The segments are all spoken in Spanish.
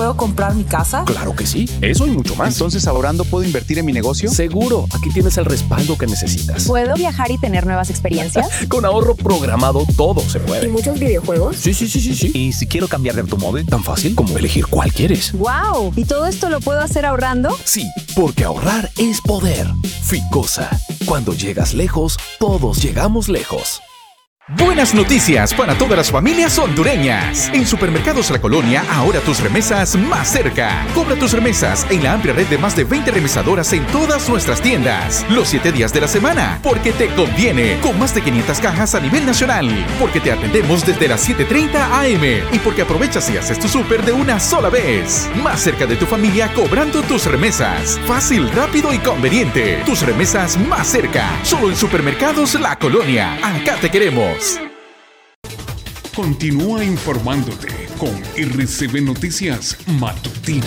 ¿Puedo comprar mi casa? Claro que sí, eso y mucho más. Entonces, ahorrando, ¿puedo invertir en mi negocio? Seguro, aquí tienes el respaldo que necesitas. ¿Puedo viajar y tener nuevas experiencias? Con ahorro programado todo se puede. ¿Y muchos videojuegos? Sí. ¿Y si quiero cambiar de automóvil? Tan fácil como elegir cuál quieres. ¡Wow! ¿Y todo esto lo puedo hacer ahorrando? Sí, porque ahorrar es poder. Ficosa. Cuando llegas lejos, todos llegamos lejos. Buenas noticias para todas las familias hondureñas. En Supermercados La Colonia, ahora tus remesas más cerca. Cobra tus remesas en la amplia red de más de 20 remesadoras en todas nuestras tiendas. Los 7 días de la semana, porque te conviene. Con más de 500 cajas a nivel nacional. Porque te atendemos desde las 7:30 AM. Y porque aprovechas y haces tu súper de una sola vez. Más cerca de tu familia cobrando tus remesas. Fácil, rápido y conveniente. Tus remesas más cerca. Solo en Supermercados La Colonia. Acá te queremos. Continúa informándote con RCB Noticias Matutino.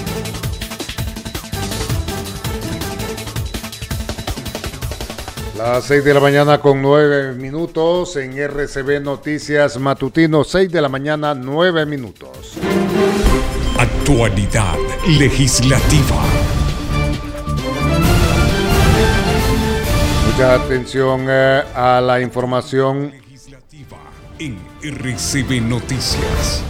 Las 6 de la mañana con 9 minutos en RCB Noticias Matutino, 6 de la mañana 9 minutos. Actualidad legislativa. Mucha atención a la información en RCB Noticias.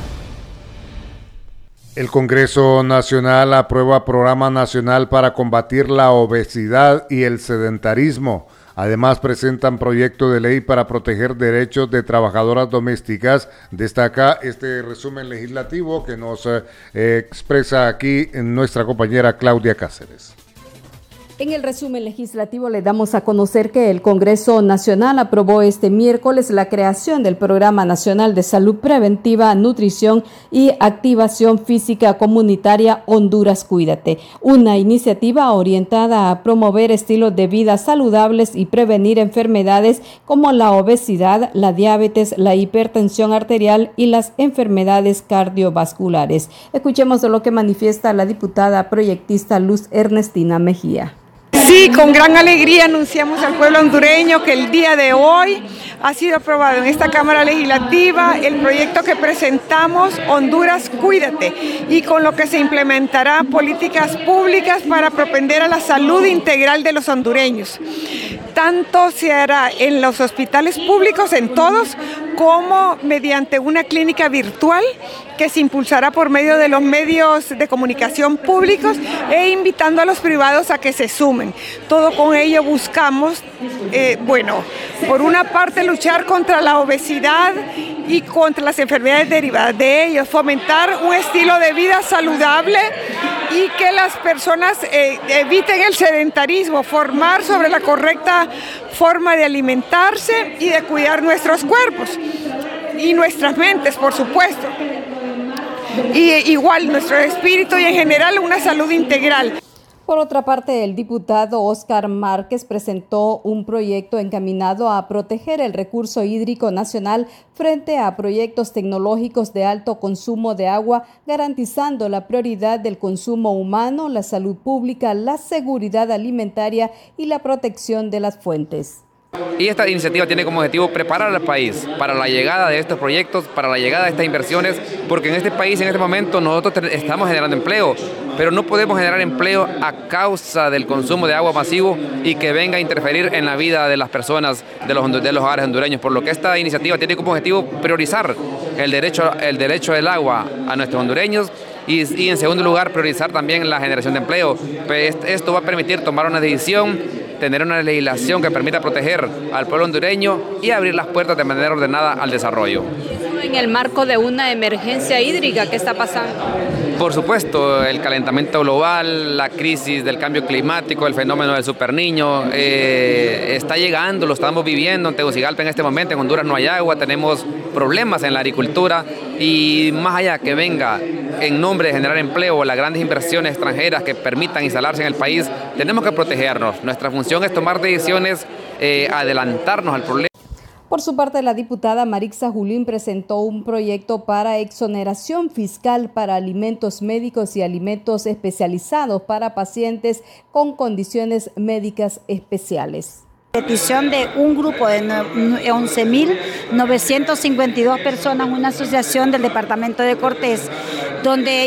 El Congreso Nacional aprueba Programa Nacional para combatir la obesidad y el sedentarismo. Además, presentan proyecto de ley para proteger derechos de trabajadoras domésticas. Destaca este resumen legislativo que nos expresa aquí nuestra compañera Claudia Cáceres. En el resumen legislativo le damos a conocer que el Congreso Nacional aprobó este miércoles la creación del Programa Nacional de Salud Preventiva, Nutrición y Activación Física Comunitaria Honduras Cuídate, una iniciativa orientada a promover estilos de vida saludables y prevenir enfermedades como la obesidad, la diabetes, la hipertensión arterial y las enfermedades cardiovasculares. Escuchemos de lo que manifiesta la diputada proyectista Luz Ernestina Mejía. Sí, con gran alegría anunciamos al pueblo hondureño que el día de hoy ha sido aprobado en esta Cámara Legislativa el proyecto que presentamos, Honduras Cuídate, y con lo que se implementará políticas públicas para propender a la salud integral de los hondureños. Tanto se hará en los hospitales públicos, en todos, como mediante una clínica virtual que se impulsará por medio de los medios de comunicación públicos e invitando a los privados a que se sumen. Todo con ello buscamos, por una parte luchar contra la obesidad y contra las enfermedades derivadas de ello, fomentar un estilo de vida saludable y que las personas eviten el sedentarismo, formar sobre la correcta forma de alimentarse y de cuidar nuestros cuerpos y nuestras mentes, por supuesto. Y igual nuestro espíritu y en general una salud integral. Por otra parte, el diputado Óscar Márquez presentó un proyecto encaminado a proteger el recurso hídrico nacional frente a proyectos tecnológicos de alto consumo de agua, garantizando la prioridad del consumo humano, la salud pública, la seguridad alimentaria y la protección de las fuentes. Y esta iniciativa tiene como objetivo preparar al país para la llegada de estos proyectos, para la llegada de estas inversiones, porque en este país, en este momento, nosotros estamos generando empleo, pero no podemos generar empleo a causa del consumo de agua masivo y que venga a interferir en la vida de las personas, de los hogares hondureños, por lo que esta iniciativa tiene como objetivo priorizar el derecho del agua a nuestros hondureños y en segundo lugar priorizar también la generación de empleo. Esto va a permitir tomar una decisión, tener una legislación que permita proteger al pueblo hondureño y abrir las puertas de manera ordenada al desarrollo. En el marco de una emergencia hídrica, ¿qué está pasando? Por supuesto, el calentamiento global, la crisis del cambio climático, el fenómeno del superniño, está llegando, lo estamos viviendo en Tegucigalpa en este momento. En Honduras no hay agua, tenemos problemas en la agricultura y más allá que venga en nombre de generar empleo o las grandes inversiones extranjeras que permitan instalarse en el país, tenemos que protegernos. Nuestra función es tomar decisiones, adelantarnos al problema. Por su parte, la diputada Marixa Julín presentó un proyecto para exoneración fiscal para alimentos médicos y alimentos especializados para pacientes con condiciones médicas especiales. Petición de un grupo de 11.952 personas, una asociación del departamento de Cortés, donde